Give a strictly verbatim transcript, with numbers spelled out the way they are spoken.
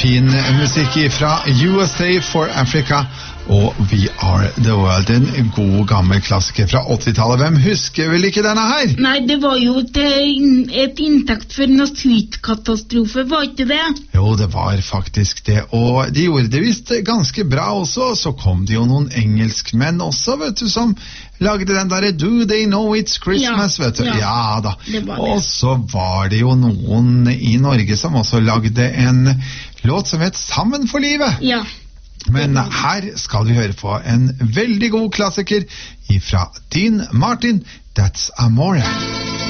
fin musikk fra U S A for Africa og We Are The World, en god gammel klassiker fra åttitallet. Hvem husker vel ikke denne her? Nei, det var jo et, et inntekt for naturkatastrofe, var ikke det? Jo, det var faktisk det, og de gjorde det visst ganske bra også. Så kom det jo noen engelskmenn også, vet du, som lagde den der Do They Know It's Christmas, ja, vet du. Ja, ja da. Det det. Og så var det jo noen i Norge som også lagde en låt som het Sammen for livet. Ja. Men her skal vi høre på en veldig god klassiker fra Dean Martin, That's Amore.